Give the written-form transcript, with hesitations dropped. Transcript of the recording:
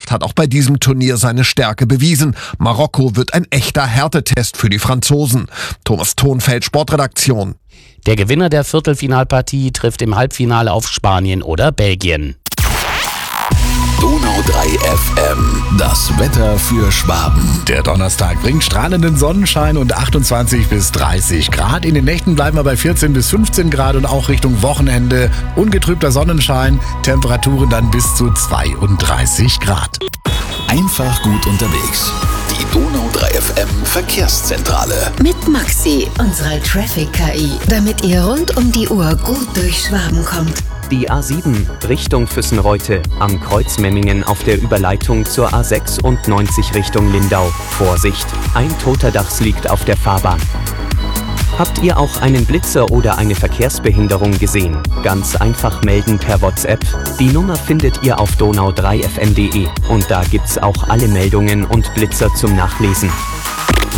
Mannschaft hat auch bei diesem Turnier seine Stärke bewiesen. Marokko wird ein echter Härtetest für die Franzosen. Thomas Thonfeld, Sportredaktion. Der Gewinner der Viertelfinalpartie trifft im Halbfinale auf Spanien oder Belgien. Donau 3 FM, das Wetter für Schwaben. Der Donnerstag bringt strahlenden Sonnenschein und 28 bis 30 Grad. In den Nächten bleiben wir bei 14 bis 15 Grad und auch Richtung Wochenende ungetrübter Sonnenschein. Temperaturen dann bis zu 32 Grad. Einfach gut unterwegs. Die Donau 3 FM Verkehrszentrale. Mit Maxi, unserer Traffic-KI, damit ihr rund um die Uhr gut durch Schwaben kommt. Die A7 Richtung Füssenreute am Kreuz Memmingen auf der Überleitung zur A96 Richtung Lindau. Vorsicht, ein toter Dachs liegt auf der Fahrbahn. Habt ihr auch einen Blitzer oder eine Verkehrsbehinderung gesehen? Ganz einfach melden per WhatsApp. Die Nummer findet ihr auf donau3fm.de und da gibt's auch alle Meldungen und Blitzer zum Nachlesen.